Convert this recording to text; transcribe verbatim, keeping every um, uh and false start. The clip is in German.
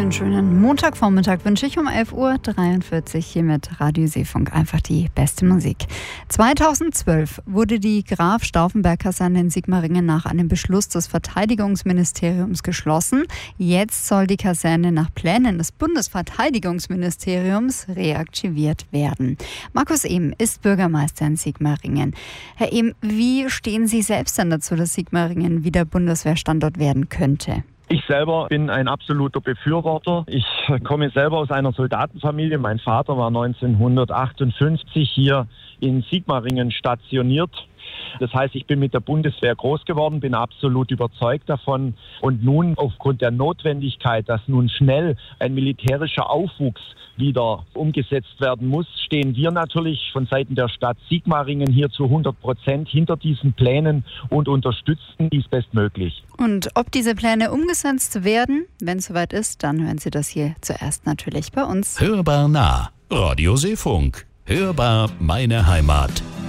Einen schönen Montagvormittag wünsche ich um elf Uhr dreiundvierzig hier mit Radio Seefunk. Einfach die beste Musik. zweitausendzwölf wurde die Graf-Stauffenberg-Kaserne in Sigmaringen nach einem Beschluss des Verteidigungsministeriums geschlossen. Jetzt soll die Kaserne nach Plänen des Bundesverteidigungsministeriums reaktiviert werden. Markus Ehm ist Bürgermeister in Sigmaringen. Herr Ehm, wie stehen Sie selbst denn dazu, dass Sigmaringen wieder Bundeswehrstandort werden könnte? Ich selber bin ein absoluter Befürworter. Ich komme selber aus einer Soldatenfamilie. Mein Vater war neunzehnhundertachtundfünfzig hier in Sigmaringen stationiert. Das heißt, ich bin mit der Bundeswehr groß geworden, bin absolut überzeugt davon. Und nun aufgrund der Notwendigkeit, dass nun schnell ein militärischer Aufwuchs wieder umgesetzt werden muss, stehen wir natürlich von Seiten der Stadt Sigmaringen hier zu hundert Prozent hinter diesen Plänen und unterstützen dies bestmöglich. Und ob diese Pläne umgesetzt werden, wenn es soweit ist, dann hören Sie das hier zuerst natürlich bei uns. Hörbar nah, Radio Seefunk. Hörbar meine Heimat.